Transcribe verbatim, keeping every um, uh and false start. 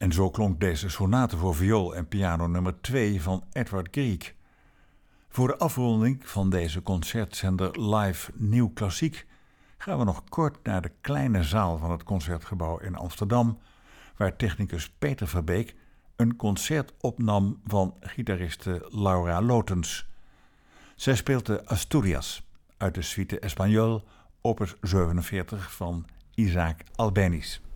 En zo klonk deze sonate voor viool en piano nummer twee van Edward Grieg. Voor de afronding van deze concertzender Live Nieuw Klassiek gaan we nog kort naar de kleine zaal van het Concertgebouw in Amsterdam, waar technicus Peter Verbeek een concert opnam van gitariste Laura Lotens. Zij speelt de Asturias uit de suite Espagnol, opus zevenenveertig van Isaac Albéniz.